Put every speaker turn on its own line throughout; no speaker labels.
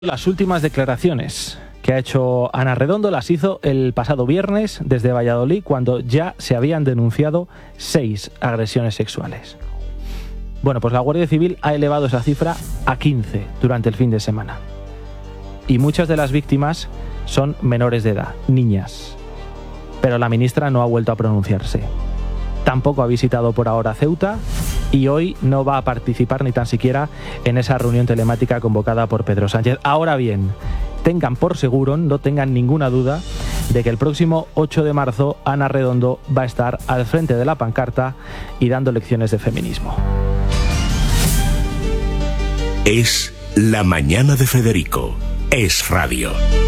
Las últimas declaraciones que ha hecho Ana Redondo las hizo el pasado viernes desde Valladolid, cuando ya se habían denunciado 6 agresiones sexuales. Bueno, pues la Guardia Civil ha elevado esa cifra a 15 durante el fin de semana. Y muchas de las víctimas son menores de edad, niñas. Pero la ministra no ha vuelto a pronunciarse. Tampoco ha visitado por ahora Ceuta y hoy no va a participar ni tan siquiera en esa reunión telemática convocada por Pedro Sánchez. Ahora bien, tengan por seguro, no tengan ninguna duda, de que el próximo 8 de marzo Ana Redondo va a estar al frente de la pancarta y dando lecciones de feminismo.
Es la mañana de Federico. Es radio.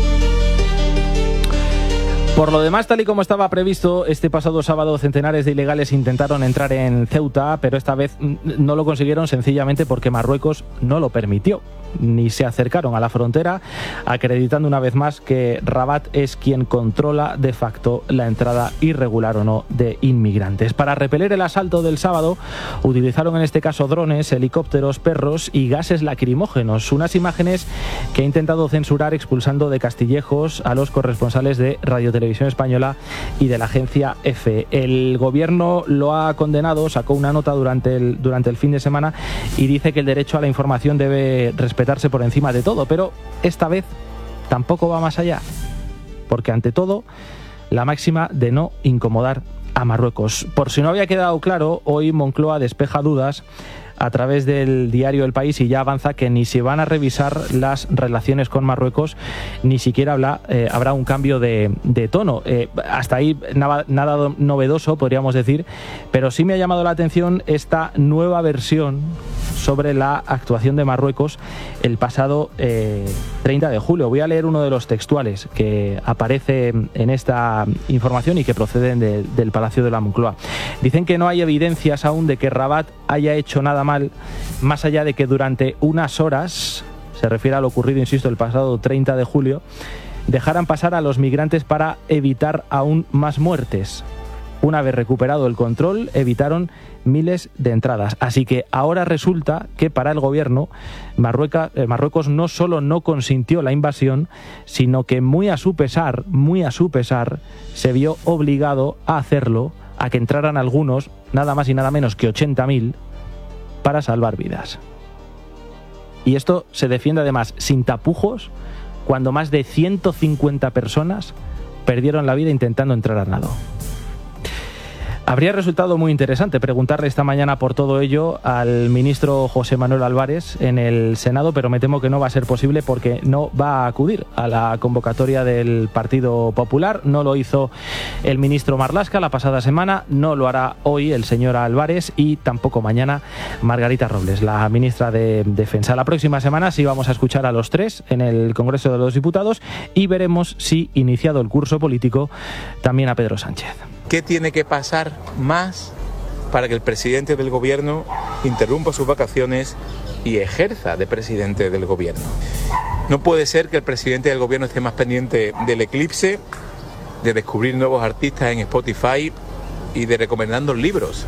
Por lo demás, tal y como estaba previsto, este pasado sábado centenares de ilegales intentaron entrar en Ceuta, pero esta vez no lo consiguieron sencillamente porque Marruecos no lo permitió. Ni se acercaron a la frontera, acreditando una vez más que Rabat es quien controla de facto la entrada irregular o no de inmigrantes. Para repeler el asalto del sábado, utilizaron en este caso drones, helicópteros, perros y gases lacrimógenos. Unas imágenes que ha intentado censurar expulsando de Castillejos a los corresponsales de Radio Televisión Española y de la agencia EFE. El gobierno lo ha condenado, sacó una nota durante el fin de semana y dice que el derecho a la información debe respetarse por encima de todo, pero esta vez tampoco va más allá, porque ante todo la máxima de no incomodar a Marruecos. Por si no había quedado claro, hoy Moncloa despeja dudas a través del diario El País y ya avanza que ni se van a revisar las relaciones con Marruecos, ni siquiera habrá un cambio de tono. Hasta ahí nada novedoso, podríamos decir, pero sí me ha llamado la atención esta nueva versión sobre la actuación de Marruecos el pasado 30 de julio. Voy a leer uno de los textuales que aparece en esta información y que proceden del Palacio de la Moncloa. Dicen que no hay evidencias aún de que Rabat haya hecho nada mal, más allá de que durante unas horas, se refiere a lo ocurrido, insisto, el pasado 30 de julio, dejaran pasar a los migrantes para evitar aún más muertes. Una vez recuperado el control, evitaron miles de entradas. Así que ahora resulta que para el gobierno Marruecos no solo no consintió la invasión, sino que muy a su pesar, se vio obligado a hacerlo, a que entraran algunos, nada más y nada menos que 80.000, para salvar vidas. Y esto se defiende además sin tapujos, cuando más de 150 personas perdieron la vida intentando entrar a nado. Habría resultado muy interesante preguntarle esta mañana por todo ello al ministro José Manuel Álvarez en el Senado, pero me temo que no va a ser posible porque no va a acudir a la convocatoria del Partido Popular. No lo hizo el ministro Marlaska la pasada semana, no lo hará hoy el señor Álvarez y tampoco mañana Margarita Robles, la ministra de Defensa. La próxima semana sí vamos a escuchar a los tres en el Congreso de los Diputados y veremos si, iniciado el curso político, también a Pedro Sánchez.
¿Qué tiene que pasar más para que el presidente del gobierno interrumpa sus vacaciones y ejerza de presidente del gobierno? No puede ser que el presidente del gobierno esté más pendiente del eclipse, de descubrir nuevos artistas en Spotify y de recomendando libros.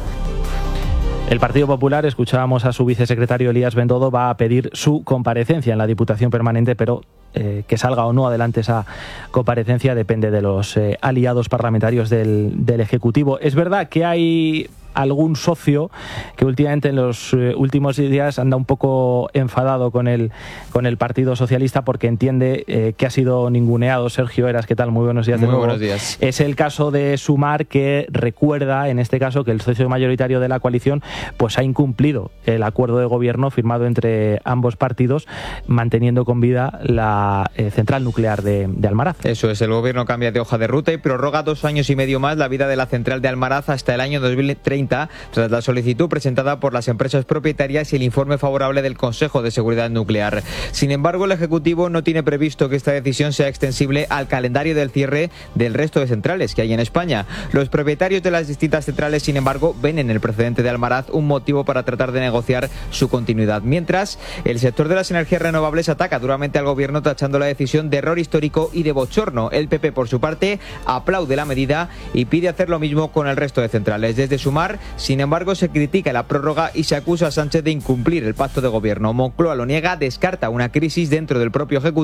El Partido Popular, escuchábamos a su vicesecretario Elías Bendodo, va a pedir su comparecencia en la Diputación Permanente, pero que salga o no adelante esa comparecencia depende de los aliados parlamentarios del Ejecutivo. Es verdad que hay algún socio que últimamente en los últimos días anda un poco enfadado con el Partido Socialista porque entiende que ha sido ninguneado. Sergio Eras, ¿qué tal? Muy buenos días de nuevo.
Buenos días.
Es el caso de Sumar, que recuerda en este caso que el socio mayoritario de la coalición pues ha incumplido el acuerdo de gobierno firmado entre ambos partidos, manteniendo con vida la central nuclear de Almaraz.
Eso es, el gobierno cambia de hoja de ruta y prorroga 2 años y medio más la vida de la central de Almaraz hasta el año 2030, tras la solicitud presentada por las empresas propietarias y el informe favorable del Consejo de Seguridad Nuclear. Sin embargo, el Ejecutivo no tiene previsto que esta decisión sea extensible al calendario del cierre del resto de centrales que hay en España. Los propietarios de las distintas centrales, sin embargo, ven en el precedente de Almaraz un motivo para tratar de negociar su continuidad. Mientras, el sector de las energías renovables ataca duramente al gobierno tachando la decisión de error histórico y de bochorno. El PP, por su parte, aplaude la medida y pide hacer lo mismo con el resto de centrales. Desde Sumar nuclear. Sin embargo, se critica la prórroga y se acusa a Sánchez de incumplir el pacto de gobierno. Moncloa lo niega, descarta una crisis dentro del propio Ejecutivo